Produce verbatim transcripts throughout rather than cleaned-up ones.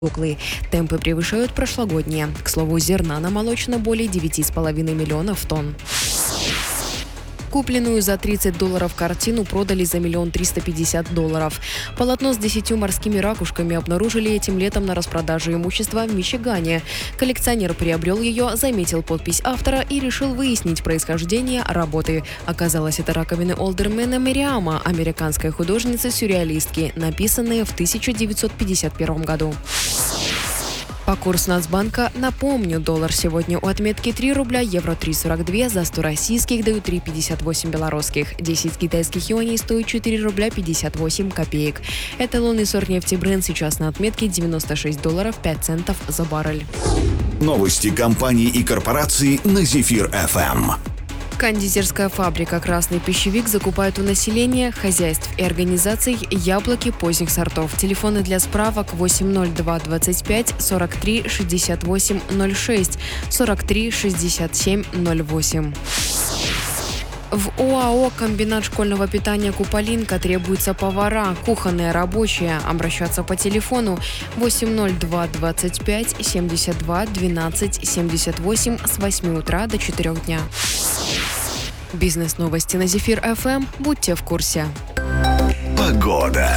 Углы. Темпы превышают прошлогодние. К слову, зерна намолочено более девяти с половиной миллионов тонн. Купленную за тридцать долларов картину продали за миллион триста пятьдесят долларов. Полотно с десятью морскими ракушками обнаружили этим летом на распродаже имущества в Мичигане. Коллекционер приобрел ее, заметил подпись автора и решил выяснить происхождение работы. Оказалось, это раковины Олдермена Мириама, американской художницы-сюрреалистки, написанные в тысяча девятьсот пятьдесят первом году. По курсу Нацбанка, напомню, доллар сегодня у отметки три рубля, евро три сорок два, за сто российских дают три пятьдесят восемь белорусских. десять китайских юаней стоит четыре рубля пятьдесят восемь копеек. Эталонный сорт нефти Brent сейчас на отметке девяносто шесть долларов пять центов за баррель. Новости компаний и корпораций на Зефир эф эм. Кондитерская фабрика «Красный пищевик» закупает у населения, хозяйств и организаций яблоки поздних сортов. Телефоны для справок восемь ноль два двадцать пять сорок три шестьдесят восемь ноль шесть, сорок три шестьдесят семь ноль восемь. В ОАО «Комбинат школьного питания Куполинка» требуются повара, кухонные рабочие. Обращаться по телефону восемь ноль два двадцать пять семьдесят два двенадцать семьдесят восемь с восьми утра до четырёх дня. Бизнес-новости на Зефир эф эм. Будьте в курсе. Погода.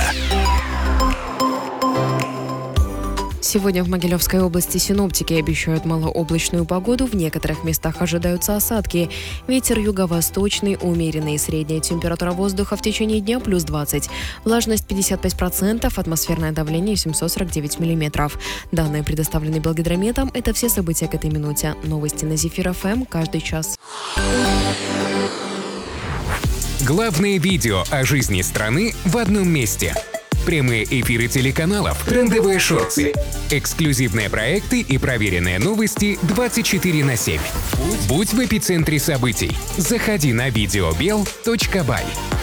Сегодня в Могилевской области синоптики обещают малооблачную погоду, в некоторых местах ожидаются осадки. Ветер юго-восточный, умеренный, средняя температура воздуха в течение дня плюс двадцать. Влажность пятьдесят пять процентов, атмосферное давление семьсот сорок девять миллиметров. Данные предоставлены Благодарметом. Это все события к этой минуте. Новости на Зефир эф эм каждый час. Главное видео о жизни страны в одном месте. Прямые эфиры телеканалов, трендовые шорты, эксклюзивные проекты и проверенные новости двадцать четыре на семь. Будь в эпицентре событий. Заходи на видеобел точка бай.